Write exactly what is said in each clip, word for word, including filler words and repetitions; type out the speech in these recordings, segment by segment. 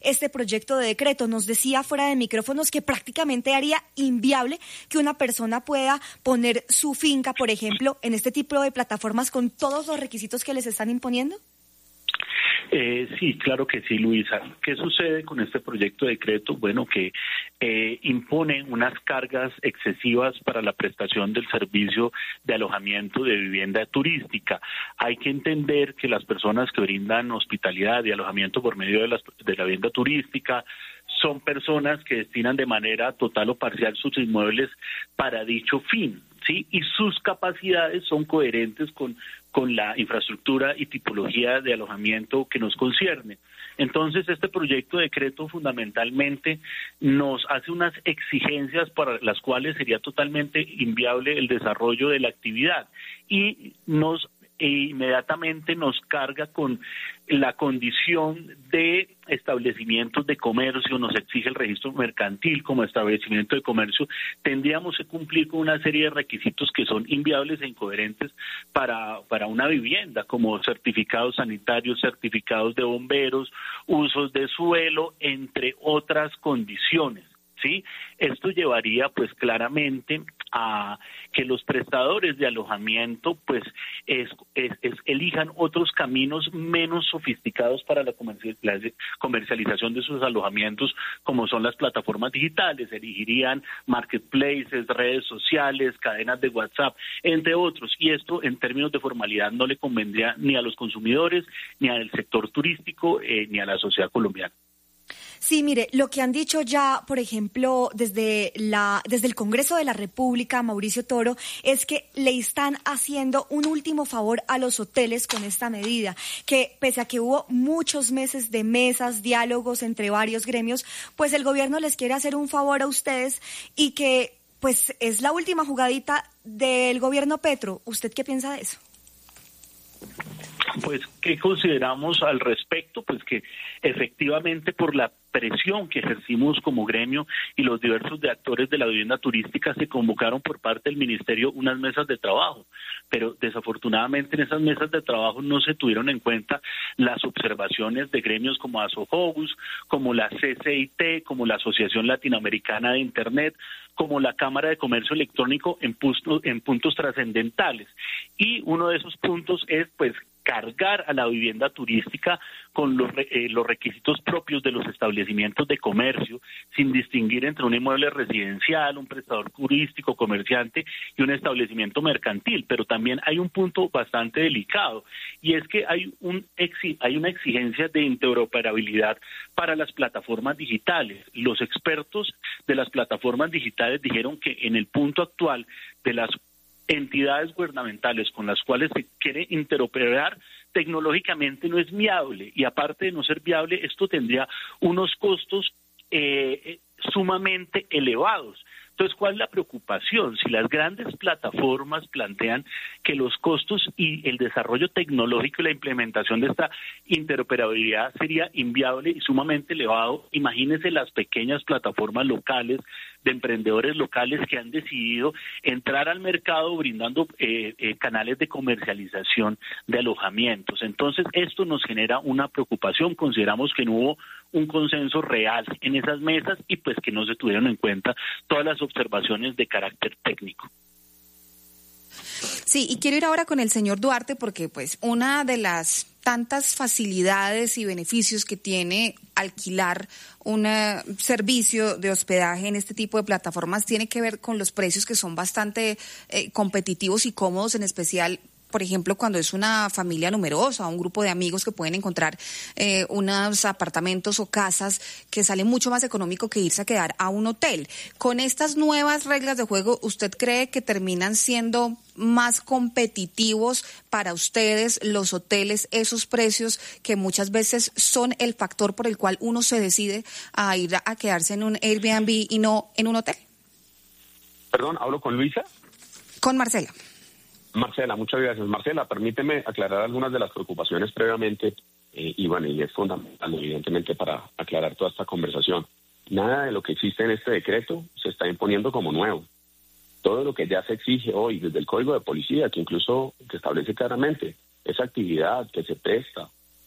este proyecto de decreto. Nos decía fuera de micrófonos que prácticamente haría inviable que una persona pueda poner su finca, por ejemplo, en este tipo de plataformas con todos los requisitos que les están imponiendo. Eh, sí, claro que sí, Luisa. ¿Qué sucede con este proyecto de decreto? Bueno, que eh, impone unas cargas excesivas para la prestación del servicio de alojamiento de vivienda turística. Hay que entender que las personas que brindan hospitalidad y alojamiento por medio de, las, de la vivienda turística son personas que destinan de manera total o parcial sus inmuebles para dicho fin, ¿sí? Y sus capacidades son coherentes con, con la infraestructura y tipología de alojamiento que nos concierne. Entonces, este proyecto de decreto fundamentalmente nos hace unas exigencias para las cuales sería totalmente inviable el desarrollo de la actividad y nos e inmediatamente nos carga con la condición de establecimientos de comercio, nos exige el registro mercantil como establecimiento de comercio. Tendríamos que cumplir con una serie de requisitos que son inviables e incoherentes para, para una vivienda, como certificados sanitarios, certificados de bomberos, usos de suelo, entre otras condiciones. ¿Sí? Esto llevaría pues claramente a que los prestadores de alojamiento pues es, es, es, elijan otros caminos menos sofisticados para la comercialización de sus alojamientos, como son las plataformas digitales. Elegirían marketplaces, redes sociales, cadenas de WhatsApp, entre otros, y esto en términos de formalidad no le convendría ni a los consumidores, ni al sector turístico, eh, ni a la sociedad colombiana. Sí, mire, lo que han dicho ya, por ejemplo, desde la desde el Congreso de la República, Mauricio Toro, es que le están haciendo un último favor a los hoteles con esta medida, que pese a que hubo muchos meses de mesas, diálogos entre varios gremios, pues el gobierno les quiere hacer un favor a ustedes y que pues es la última jugadita del gobierno Petro. ¿Usted qué piensa de eso? Pues, ¿qué consideramos al respecto? Pues que efectivamente por la presión que ejercimos como gremio y los diversos de actores de la vivienda turística se convocaron por parte del ministerio unas mesas de trabajo, pero desafortunadamente en esas mesas de trabajo no se tuvieron en cuenta las observaciones de gremios como Asohogus, como la C C I T, como la Asociación Latinoamericana de Internet, como la Cámara de Comercio Electrónico en, puntos, en puntos trascendentales. Y uno de esos puntos es pues cargar a la vivienda turística con los, eh, los requisitos propios de los establecimientos de comercio, sin distinguir entre un inmueble residencial, un prestador turístico, comerciante y un establecimiento mercantil. Pero también hay un punto bastante delicado, y es que hay, un exi- hay una exigencia de interoperabilidad para las plataformas digitales. Los expertos de las plataformas digitales dijeron que en el punto actual de las entidades gubernamentales con las cuales se quiere interoperar tecnológicamente no es viable, y aparte de no ser viable, esto tendría unos costos eh, sumamente elevados. Entonces, ¿cuál es la preocupación? Si las grandes plataformas plantean que los costos y el desarrollo tecnológico y la implementación de esta interoperabilidad sería inviable y sumamente elevado, imagínense las pequeñas plataformas locales, de emprendedores locales que han decidido entrar al mercado brindando eh, eh, canales de comercialización de alojamientos. Entonces, esto nos genera una preocupación. Consideramos que no hubo un consenso real en esas mesas y pues que no se tuvieron en cuenta todas las observaciones de carácter técnico. Sí, y quiero ir ahora con el señor Duarte porque pues una de las tantas facilidades y beneficios que tiene alquilar un uh, servicio de hospedaje en este tipo de plataformas tiene que ver con los precios, que son bastante eh, competitivos y cómodos, en especial por ejemplo, cuando es una familia numerosa, un grupo de amigos que pueden encontrar eh, unos apartamentos o casas que salen mucho más económico que irse a quedar a un hotel. Con estas nuevas reglas de juego, ¿usted cree que terminan siendo más competitivos para ustedes los hoteles, esos precios que muchas veces son el factor por el cual uno se decide a ir a quedarse en un Airbnb y no en un hotel? Perdón, ¿hablo con Luisa? Con Marcela. Marcela, muchas gracias. Marcela, permíteme aclarar algunas de las preocupaciones previamente, eh, y bueno, y es fundamental, evidentemente, para aclarar toda esta conversación. Nada de lo que existe en este decreto se está imponiendo como nuevo. Todo lo que ya se exige hoy desde el Código de Policía, que incluso que establece claramente esa actividad que se presta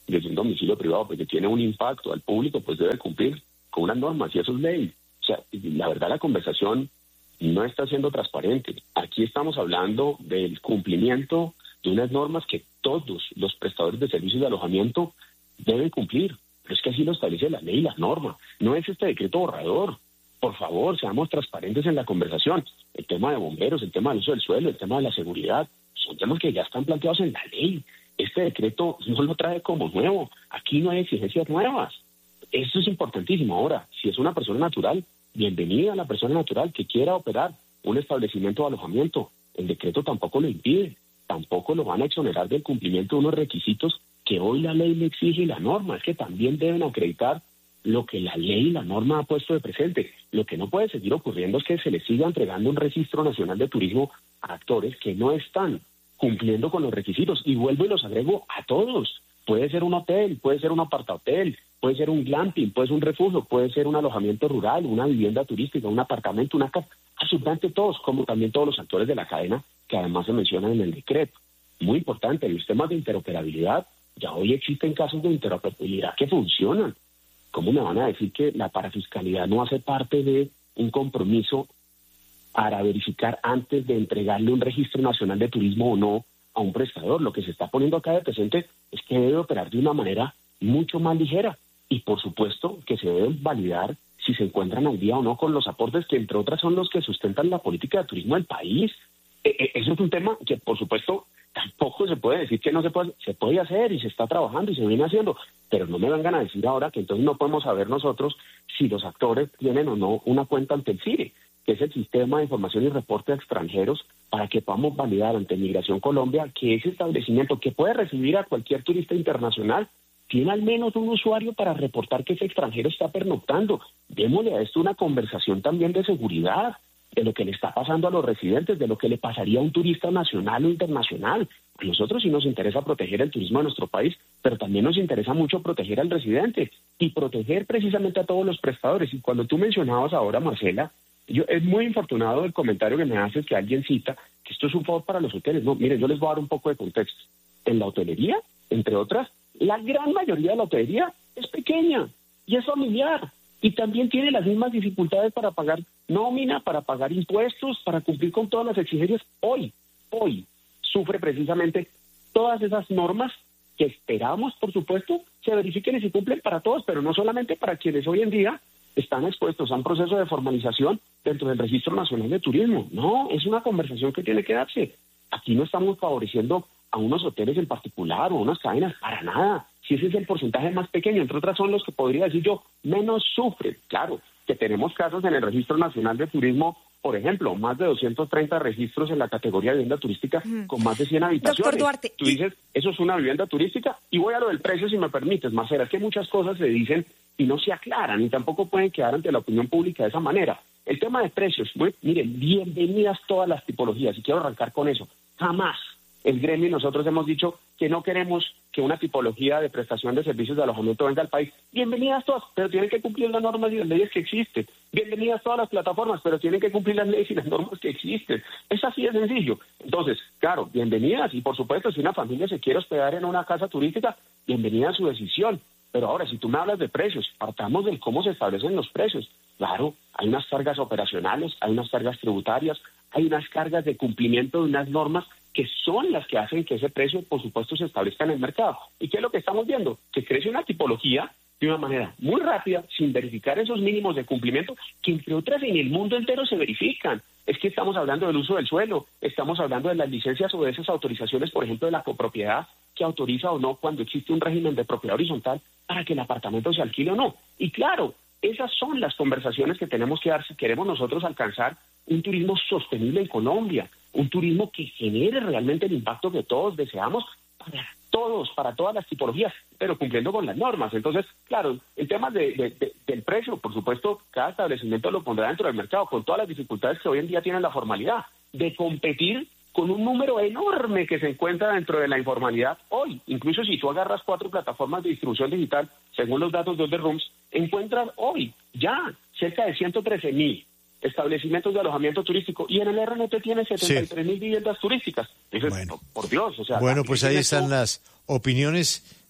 desde un domicilio privado, porque tiene un impacto al público, pues debe cumplir con unas normas y eso es ley. O sea, la verdad la conversación no está siendo transparente. Aquí estamos hablando del cumplimiento de unas normas que todos los prestadores de servicios de alojamiento deben cumplir. Pero es que así lo establece la ley y la norma. No es este decreto borrador. Por favor, seamos transparentes en la conversación. El tema de bomberos, el tema del uso del suelo, el tema de la seguridad, son temas que ya están planteados en la ley. Este decreto no lo trae como nuevo. Aquí no hay exigencias nuevas. Eso es importantísimo. Ahora, si es una persona natural, bienvenida a la persona natural que quiera operar un establecimiento de alojamiento. El decreto tampoco lo impide. Tampoco lo van a exonerar del cumplimiento de unos requisitos que hoy la ley le exige y la norma. Es que también deben acreditar lo que la ley y la norma ha puesto de presente. Lo que no puede seguir ocurriendo es que se les siga entregando un registro nacional de turismo a actores que no están cumpliendo con los requisitos. Y vuelvo y los agrego a todos. Puede ser un hotel, puede ser un apartahotel, puede ser un glamping, puede ser un refugio, puede ser un alojamiento rural, una vivienda turística, un apartamento, una casa. Absolutamente todos, como también todos los actores de la cadena que además se mencionan en el decreto. Muy importante, los temas de interoperabilidad, ya hoy existen casos de interoperabilidad que funcionan. ¿Cómo me van a decir que la parafiscalidad no hace parte de un compromiso para verificar antes de entregarle un registro nacional de turismo o no a un prestador? Lo que se está poniendo acá de presente es que debe operar de una manera mucho más ligera y por supuesto que se deben validar si se encuentran al día o no con los aportes que entre otras son los que sustentan la política de turismo del país. Eh, eso es un tema que por supuesto tampoco se puede decir que no se puede, se puede hacer y se está trabajando y se viene haciendo, pero no me vengan a decir ahora que entonces no podemos saber nosotros si los actores tienen o no una cuenta ante el C I R E, que es el Sistema de Información y Reporte a Extranjeros, para que podamos validar ante Migración Colombia que ese establecimiento que puede recibir a cualquier turista internacional tiene al menos un usuario para reportar que ese extranjero está pernoctando. Démosle a esto una conversación también de seguridad, de lo que le está pasando a los residentes, de lo que le pasaría a un turista nacional o internacional. A nosotros sí nos interesa proteger el turismo de nuestro país, pero también nos interesa mucho proteger al residente y proteger precisamente a todos los prestadores. Y cuando tú mencionabas ahora, Marcela, yo es muy infortunado el comentario que me haces que alguien cita que esto es un favor para los hoteles. No, miren, yo les voy a dar un poco de contexto. En la hotelería, entre otras, la gran mayoría de la hotelería es pequeña y es familiar. Y también tiene las mismas dificultades para pagar nómina, para pagar impuestos, para cumplir con todas las exigencias. Hoy, hoy, sufre precisamente todas esas normas que esperamos, por supuesto, se verifiquen y se cumplen para todos, pero no solamente para quienes hoy en día están expuestos a un proceso de formalización dentro del Registro Nacional de Turismo. No, es una conversación que tiene que darse. Aquí no estamos favoreciendo a unos hoteles en particular o a unas cadenas, para nada. Si ese es el porcentaje más pequeño, entre otras son los que podría decir yo, menos sufren. Claro, que tenemos casos en el Registro Nacional de Turismo, por ejemplo, más de doscientos treinta registros en la categoría de vivienda turística mm. con más de cien habitaciones. Doctor Duarte. Tú dices, eso es una vivienda turística, y voy a lo del precio si me permites, Marcela, es que muchas cosas se dicen y no se aclaran y tampoco pueden quedar ante la opinión pública de esa manera. El tema de precios, bueno, miren, bienvenidas todas las tipologías y quiero arrancar con eso. Jamás el gremio y nosotros hemos dicho que no queremos que una tipología de prestación de servicios de alojamiento venga al país. Bienvenidas todas, pero tienen que cumplir las normas y las leyes que existen. Bienvenidas todas las plataformas, pero tienen que cumplir las leyes y las normas que existen. Es así de sencillo. Entonces, claro, bienvenidas y por supuesto si una familia se quiere hospedar en una casa turística, bienvenida a su decisión. Pero ahora, si tú me hablas de precios, partamos del cómo se establecen los precios. Claro, hay unas cargas operacionales, hay unas cargas tributarias, hay unas cargas de cumplimiento de unas normas que son las que hacen que ese precio, por supuesto, se establezca en el mercado. ¿Y qué es lo que estamos viendo? Que crece una tipología de una manera muy rápida, sin verificar esos mínimos de cumplimiento, que entre otras en el mundo entero se verifican. Es que estamos hablando del uso del suelo, estamos hablando de las licencias o de esas autorizaciones, por ejemplo, de la copropiedad, que autoriza o no cuando existe un régimen de propiedad horizontal para que el apartamento se alquile o no. Y claro, esas son las conversaciones que tenemos que dar si queremos nosotros alcanzar un turismo sostenible en Colombia, un turismo que genere realmente el impacto que todos deseamos para todos, para todas las tipologías, pero cumpliendo con las normas. Entonces, claro, el tema de, de, de, del precio, por supuesto, cada establecimiento lo pondrá dentro del mercado, con todas las dificultades que hoy en día tiene la formalidad, de competir con un número enorme que se encuentra dentro de la informalidad hoy. Incluso si tú agarras cuatro plataformas de distribución digital, según los datos de Other Rooms, encuentras hoy ya cerca de ciento trece mil establecimientos de alojamiento turístico, y en el R N T tiene setenta y tres mil sí. viviendas turísticas. Dices, bueno. por Dios, o sea... Bueno, pues ahí están las opiniones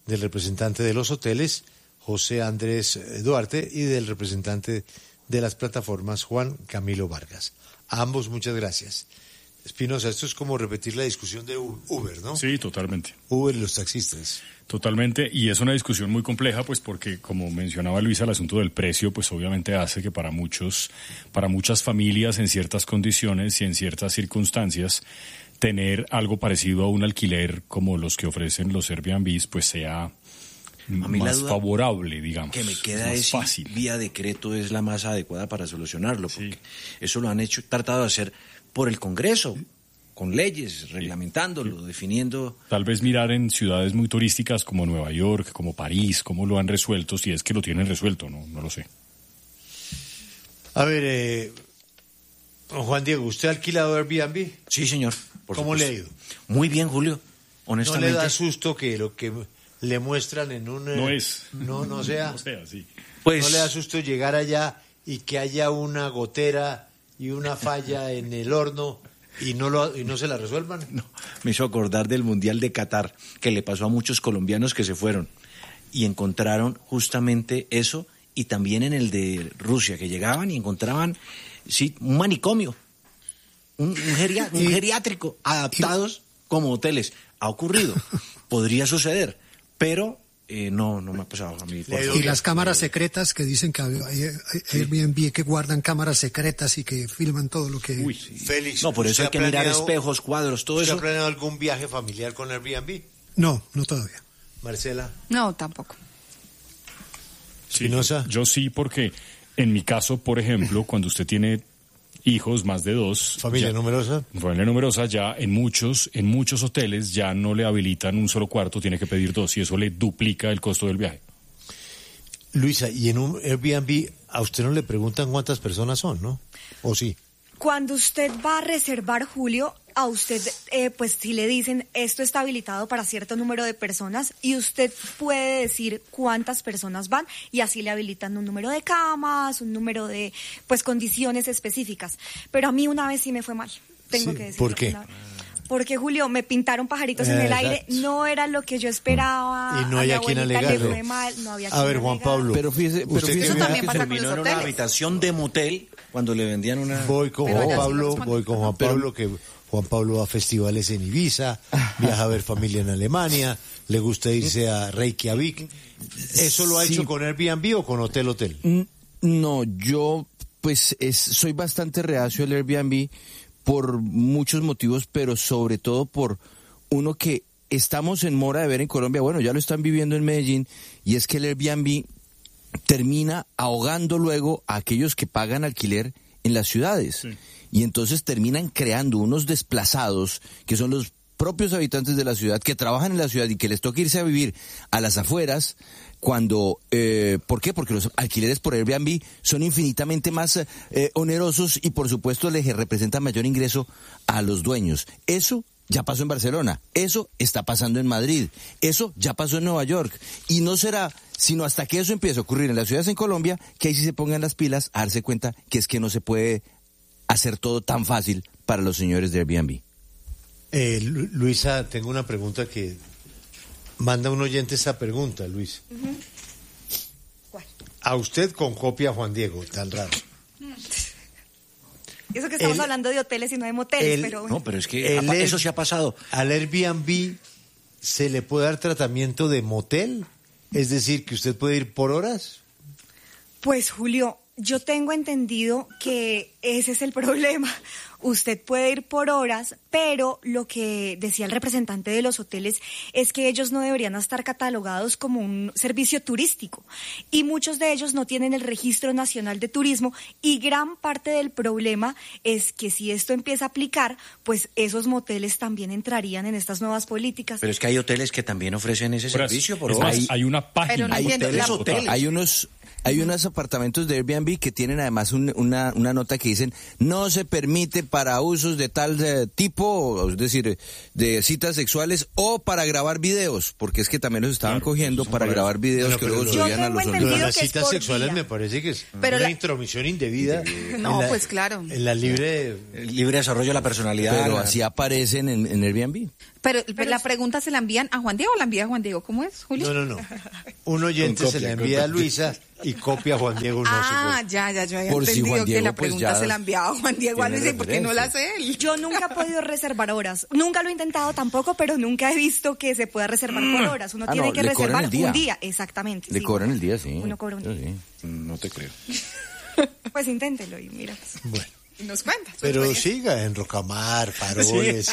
del representante de los hoteles, José Andrés Duarte, y del representante de las plataformas, Juan Camilo Vargas. A ambos muchas gracias. Espinosa, esto es como repetir la discusión de Uber, ¿no? Sí, totalmente. Uber y los taxistas. Totalmente, y es una discusión muy compleja, pues porque, como mencionaba Luisa, el asunto del precio, pues obviamente hace que para muchos, para muchas familias en ciertas condiciones y en ciertas circunstancias, tener algo parecido a un alquiler como los que ofrecen los Airbnbs, pues sea más favorable, digamos. Que me queda es, es fácil. Si vía decreto es la más adecuada para solucionarlo, porque sí. Eso lo han hecho, tratado de hacer por el Congreso, con leyes, reglamentándolo, sí. Definiendo. Tal vez mirar en ciudades muy turísticas como Nueva York, como París, cómo lo han resuelto, si es que lo tienen resuelto, no, no lo sé. A ver, eh, Juan Diego, ¿usted ha alquilado Airbnb? Sí, señor. Por ¿Cómo supuesto. Le ha ido? Muy bien, Julio, honestamente. ¿No le da susto que lo que le muestran en un... No es. No, no sea. No sea, sí. Pues, ¿no le da susto llegar allá y que haya una gotera y una falla en el horno y no lo y no se la resuelvan? No, me hizo acordar del Mundial de Qatar, que le pasó a muchos colombianos que se fueron y encontraron justamente eso, y también en el de Rusia, que llegaban y encontraban, sí, un manicomio, un, un, geria, un geriátrico, adaptados como hoteles. Ha ocurrido, podría suceder, pero eh, no, no me ha pasado a mí. Por y favor. Las cámaras secretas que dicen que hay, hay Airbnb que guardan cámaras secretas y que filman todo lo que... Uy, sí. Félix, no, por eso hay que mirar espejos, cuadros, todo ¿usted eso. ¿Usted ha planeado algún viaje familiar con Airbnb? No, no todavía. Marcela. No, tampoco. Sí, yo sí, porque en mi caso, por ejemplo, cuando usted tiene hijos, más de dos. Familia ya, numerosa. Familia numerosa, ya en muchos, en muchos hoteles ya no le habilitan un solo cuarto, tiene que pedir dos, y eso le duplica el costo del viaje. Luisa, y en un Airbnb a usted no le preguntan cuántas personas son, ¿no? ¿O sí? Cuando usted va a reservar, Julio, a usted, eh, pues si le dicen esto está habilitado para cierto número de personas, y usted puede decir cuántas personas van, y así le habilitan un número de camas, un número de, pues, condiciones específicas. Pero a mí una vez sí me fue mal, tengo sí, que decirlo. ¿Por qué? Porque, Julio, me pintaron pajaritos en el Exacto. aire, no era lo que yo esperaba. Y no hay a quien alegarle. Le fue mal, no había a ver, Juan Pablo. Pero fíjese, pero fíjese eso también pasa con terminó los en una hoteles. habitación de motel cuando le vendían una... Voy con Pero Juan allá sí Pablo, corresponde. voy con Juan Pablo, que Juan Pablo va a festivales en Ibiza, viaja a ver familia en Alemania, le gusta irse a Reykjavik. ¿Eso lo ha Sí. hecho con Airbnb o con Hotel Hotel? No, yo pues es, soy bastante reacio al Airbnb por muchos motivos, pero sobre todo por uno que estamos en mora de ver en Colombia, bueno, ya lo están viviendo en Medellín, y es que el Airbnb termina ahogando luego a aquellos que pagan alquiler en las ciudades. Sí. Y entonces terminan creando unos desplazados que son los propios habitantes de la ciudad, que trabajan en la ciudad y que les toca irse a vivir a las afueras, cuando, eh, ¿por qué? Porque los alquileres por Airbnb son infinitamente más eh, onerosos y por supuesto les representan mayor ingreso a los dueños. Eso ya pasó en Barcelona, eso está pasando en Madrid, eso ya pasó en Nueva York, y no será sino hasta que eso empiece a ocurrir en las ciudades en Colombia que ahí sí se pongan las pilas a darse cuenta que es que no se puede hacer todo tan fácil para los señores de Airbnb. Eh, Lu- Luisa, tengo una pregunta que manda un oyente esa pregunta, Luis. Uh-huh. ¿Cuál? A usted con copia, Juan Diego, tan raro. Y eso que estamos El- hablando de hoteles y no de moteles, el- pero bueno. No, pero es que El apa- Air- eso sí ha pasado. ¿Al Airbnb se le puede dar tratamiento de motel? Es decir, que usted puede ir por horas. Pues, Julio, yo tengo entendido que ese es el problema. Usted puede ir por horas, pero lo que decía el representante de los hoteles es que ellos no deberían estar catalogados como un servicio turístico. Y muchos de ellos no tienen el Registro Nacional de Turismo, y gran parte del problema es que si esto empieza a aplicar, pues esos moteles también entrarían en estas nuevas políticas. Pero es que hay hoteles que también ofrecen ese Pero es- servicio por es horas. más, hay una página. Pero no Hay entiendo, hoteles, la- hoteles. hay unos hay unos apartamentos de Airbnb que tienen además un- una, una nota que dicen no se permite para usos de tal eh, tipo, es decir, de citas sexuales o para grabar videos, porque es que también los estaban Claro, cogiendo para para grabar videos Bueno, que pero luego lo- subían a Yo los tengo Lo de entendido las que es citas por sexuales día. me parece que es Pero una la- intromisión indebida. No, en la- pues claro. En la libre... El libre desarrollo de la personalidad. Pero la- así aparecen en, en Airbnb. Pero, pero la pregunta se la envían a Juan Diego o la envía a Juan Diego. ¿Cómo es, Julio? No, no, no. Un oyente Con se copia, la con envía a copia. Luisa y copia a Juan Diego. No ah, sé ya, ya, yo había Por si entendido Juan que Diego, la pues, pregunta ya se la enviaba a Juan Diego. tiene Algo dice, ¿por qué no la hace él? Yo nunca he podido reservar horas. Nunca lo he intentado tampoco, pero nunca he visto que se pueda reservar por horas. Uno Ah, tiene no, que le cobran reservar el día. un día, exactamente. Le sí. cobran el día, sí. Uno cobra un Yo día. sí. No te creo. Pues inténtelo y mira. Bueno, Y nos cuenta. su pero experiencia. siga en Rocamar, Faroles.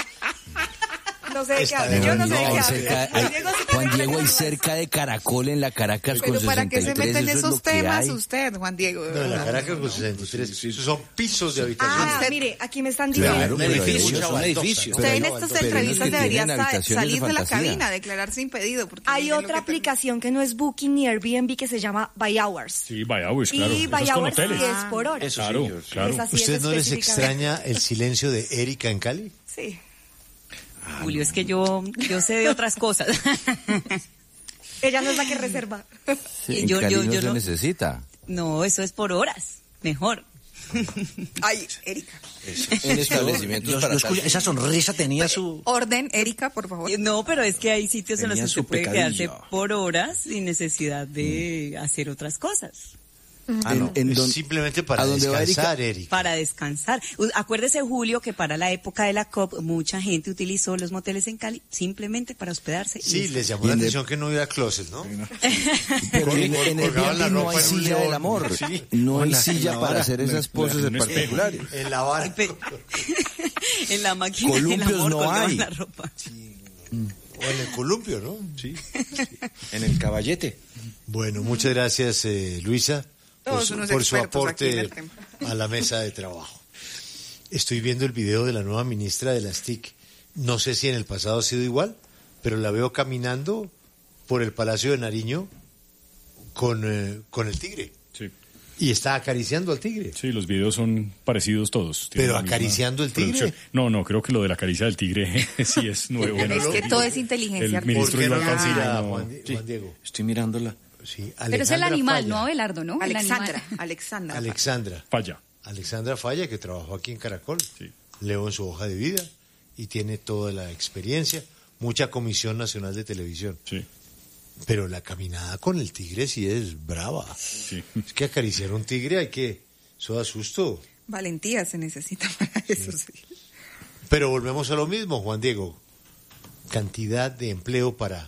No sé de qué Está habla. de Yo no sé de no, qué cerca- habla. Juan Diego sí Juan tiene Diego, hay razón. cerca de Caracol en la Caracas con Pero ¿para qué se sesenta y tres, meten eso es lo esos que temas hay. usted, Juan Diego? No, en la Caracas con sesenta y tres. Esos son pisos de habitación. Ah, Usted- mire, aquí me están diciendo. Claro, Un pero edificio, ellos es un edificio. Usted en Pero estas hay- entrevistas pero debería tienen sa- habitaciones salir de de la fantasía. cabina, declararse impedido. Porque Hay miren lo otra que termina. aplicación que no es Booking ni Airbnb que se llama By Hours. Sí, by hours, claro. Y Eso By es con Hours sí hoteles. es por hora. Eso Claro, sí, yo- claro. Esa sí es ¿Usted no les específicamente. extraña el silencio de Erika en Cali? Sí. Julio, es que yo, yo sé de otras cosas. Ella no es la que reserva. Sí, en Yo- Cali yo- no yo se no- necesita. No, eso es por horas. Mejor. Ay, Erika. En establecimientos Yo- para yo escuché- tal. esa sonrisa tenía su... Orden, Erika, por favor. No, pero es que hay sitios en los Tenía que su usted puede pecadillo. quedarse por horas sin necesidad de hacer otras cosas. Ah, no. En Es don- simplemente para ¿a dónde va descansar, Erika. Para descansar. U- Acuérdese, Julio, que para la época de la COP mucha gente utilizó los moteles en Cali simplemente para hospedarse. y Sí, les descansar. llamó la Y en el- atención que no hubiera closet, ¿no? Pero en, Col- en colgaban la Airbnb no ropa hay en un silla del león. amor. Sí. No hay Hola, en silla la para vara. hacer esas poses en un espejo. particulares. En la vara. Pe- en la máquina del Columpios amor no colgaban hay. la ropa. O en el columpio, ¿no? Sí. En el caballete. Bueno, muchas gracias, eh, Luisa, por Todos su, unos por su expertos aquí en aporte el tema. a la mesa de trabajo. Estoy viendo el video de la nueva ministra de las T I C. No sé si en el pasado ha sido igual, pero la veo caminando por el Palacio de Nariño con, eh, con el tigre. Sí. Y está acariciando al tigre. Sí, los videos son parecidos todos. Tienen ¿Pero la misma acariciando el tigre? producción. No, no, creo que lo de la caricia del tigre sí es nuevo. Es ¿no? que todo es inteligencia El ministro ¿Por qué no Iván lo Cancino, mira no. Juan, Di- Sí. Juan Diego? Estoy mirándola. Sí, Pero es el Alexandra animal, Falla. no Abelardo, ¿no? El Alexandra, animal. Alexandra. Alexandra. Falla. Alexandra Falla, que trabajó aquí en Caracol. Sí. Leo en su hoja de vida y tiene toda la experiencia. Mucha Comisión Nacional de Televisión. Sí, Pero la caminada con el tigre sí es brava. sí. Es que acariciar a un tigre hay que... Eso da susto. Valentía se necesita para eso, sí. Pero volvemos a lo mismo, Juan Diego. Cantidad de empleo para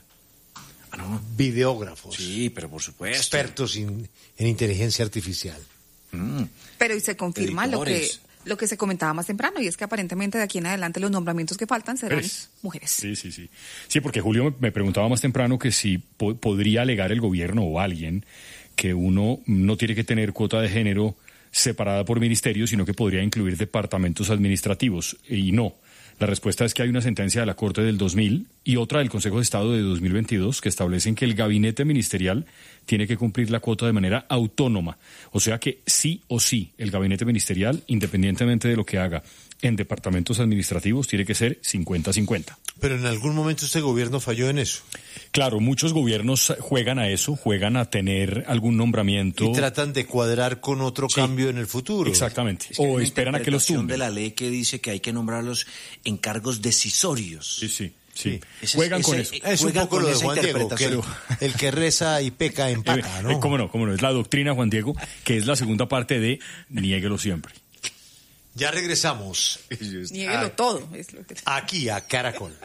videógrafos, Sí, pero por supuesto. expertos in- en inteligencia artificial. Mm. Pero y se confirma lo que, Editores. lo que se comentaba más temprano, y es que aparentemente de aquí en adelante los nombramientos que faltan serán Mujeres. mujeres. Sí, sí, sí. Sí, porque Julio me- me preguntaba más temprano que si po- podría alegar el gobierno o alguien que uno no tiene que tener cuota de género separada por ministerio, sino que podría incluir departamentos administrativos. Y no. La respuesta es que hay una sentencia de la Corte del dos mil y otra del Consejo de Estado de dos mil veintidós que establecen que el gabinete ministerial tiene que cumplir la cuota de manera autónoma. O sea que sí o sí, el gabinete ministerial, independientemente de lo que haga en departamentos administrativos, tiene que ser cincuenta cincuenta. Pero en algún momento este gobierno falló en eso. Claro, muchos gobiernos juegan a eso, juegan a tener algún nombramiento. Y tratan de cuadrar con otro Sí. cambio en el futuro. Exactamente. Es que hay O una esperan a que los interpretación tumben. de la ley que dice que hay que nombrarlos en cargos decisorios. Sí, sí, sí. Ese- Juegan con ese- eso. Es un Juegan poco con lo de esa Juan Diego, que el, interpretación. el que reza y peca empata, Eh, ¿no? eh, ¿Cómo no? ¿Cómo no? Es la doctrina, Juan Diego, que es la segunda parte de niéguelo siempre. Ya regresamos Niéguelo todo, es lo que... aquí a Caracol.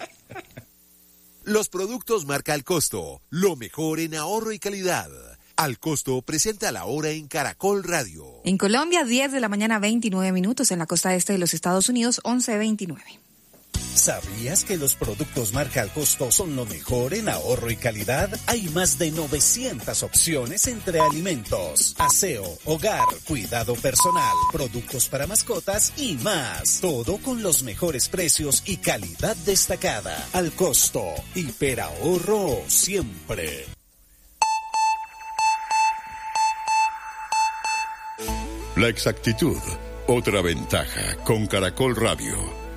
Los productos marca Al Costo, lo mejor en ahorro y calidad. Al Costo presenta la hora en Caracol Radio. En Colombia, diez de la mañana, veintinueve minutos. En la costa este de los Estados Unidos, once veintinueve. ¿Sabías que los productos marca Al Costo son lo mejor en ahorro y calidad? Hay más de novecientas opciones entre alimentos, aseo, hogar, cuidado personal, productos para mascotas y más. Todo con los mejores precios y calidad destacada. Al Costo, hiperahorro siempre. La exactitud, Otra ventaja con Caracol Radio.